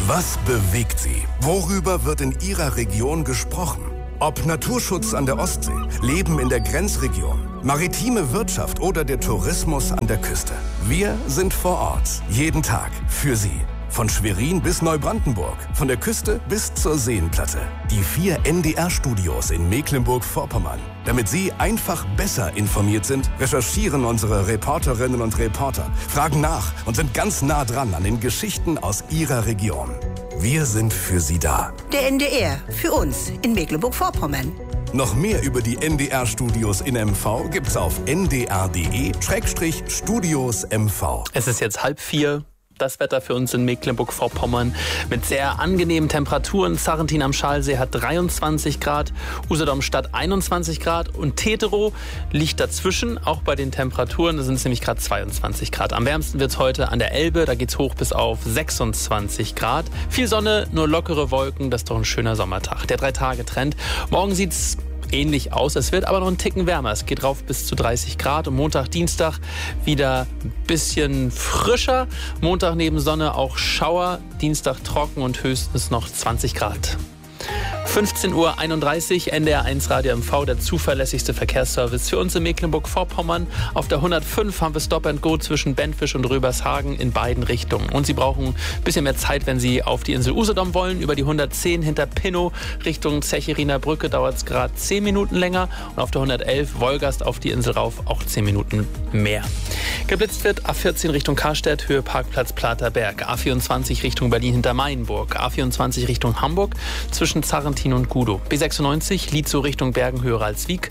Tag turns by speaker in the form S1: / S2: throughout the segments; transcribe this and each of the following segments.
S1: Was bewegt Sie? Worüber wird in Ihrer Region gesprochen? Ob Naturschutz an der Ostsee, Leben in der Grenzregion, maritime Wirtschaft oder der Tourismus an der Küste. Wir sind vor Ort, jeden Tag, für Sie. Von Schwerin bis Neubrandenburg, von der Küste bis zur Seenplatte. Die 4 NDR-Studios in Mecklenburg-Vorpommern. Damit Sie einfach besser informiert sind, recherchieren unsere Reporterinnen und Reporter, fragen nach und sind ganz nah dran an den Geschichten aus Ihrer Region. Wir sind für Sie da.
S2: Der NDR, für uns in Mecklenburg-Vorpommern.
S1: Noch mehr über die NDR-Studios in MV gibt's auf ndr.de/Studios MV.
S3: Es ist jetzt 3:30. Das Wetter für uns in Mecklenburg-Vorpommern mit sehr angenehmen Temperaturen. Sarrentin am Schalsee hat 23 Grad, Usedom Stadt 21 Grad und Teterow liegt dazwischen, auch bei den Temperaturen. Da sind es nämlich gerade 22 Grad. Am wärmsten wird es heute an der Elbe, da geht es hoch bis auf 26 Grad. Viel Sonne, nur lockere Wolken, das ist doch ein schöner Sommertag. Der 3-Tage-Trend. Morgen sieht es ähnlich aus. Es wird aber noch einen Ticken wärmer. Es geht rauf bis zu 30 Grad. Und Montag, Dienstag wieder ein bisschen frischer. Montag neben Sonne auch Schauer. Dienstag trocken und höchstens noch 20 Grad. 15:31 Uhr, NDR1 Radio MV, der zuverlässigste Verkehrsservice für uns in Mecklenburg-Vorpommern. Auf der 105 haben wir Stop and Go zwischen Benfisch und Röbershagen in beiden Richtungen. Und Sie brauchen ein bisschen mehr Zeit, wenn Sie auf die Insel Usedom wollen. Über die 110 hinter Pinnow Richtung Zechiriner Brücke dauert es gerade 10 Minuten länger. Und auf der 111 Wolgast auf die Insel rauf auch 10 Minuten mehr. Geblitzt wird A14 Richtung Karstedt, Höhe Parkplatz Platerberg. A24 Richtung Berlin hinter Mainburg. A24 Richtung Hamburg zwischen Sarrentin und Gudow. B96 Lietzow Richtung Bergen-Höhe-Ralswiek.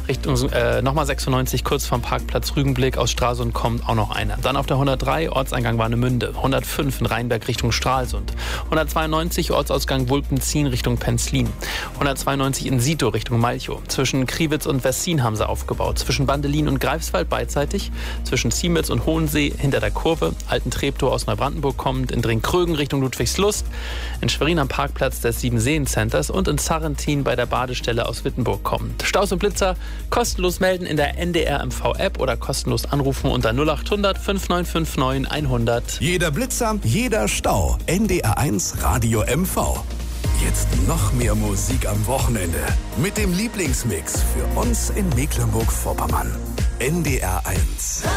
S3: Nochmal 96 kurz vom Parkplatz Rügenblick. Aus Stralsund kommt auch noch einer. Dann auf der 103 Ortseingang Warnemünde. 105 in Rheinberg Richtung Stralsund. 192 Ortsausgang Wulpenzien Richtung Penzlin. 192 in Sito Richtung Malchow. Zwischen Kriwitz und Wessin haben sie aufgebaut. Zwischen Bandelin und Greifswald beidseitig. Zwischen Ziemitz und Hohensee hinter der Kurve. Alten-Treptow aus Neubrandenburg kommend. In Dringkrögen Richtung Ludwigslust. In Schwerin am Parkplatz des Siebenseen-Centers und in Sarrentin bei der Badestelle aus Wittenburg kommt. Staus und Blitzer kostenlos melden in der NDR MV-App oder kostenlos anrufen unter 0800 5959 100.
S1: Jeder Blitzer, jeder Stau. NDR1 Radio MV. Jetzt noch mehr Musik am Wochenende. Mit dem Lieblingsmix für uns in Mecklenburg-Vorpommern. NDR1.